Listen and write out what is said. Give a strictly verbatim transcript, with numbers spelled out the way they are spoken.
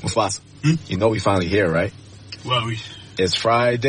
Mufasa, Hmm? you know we finally here, right? Well, we... It's Friday.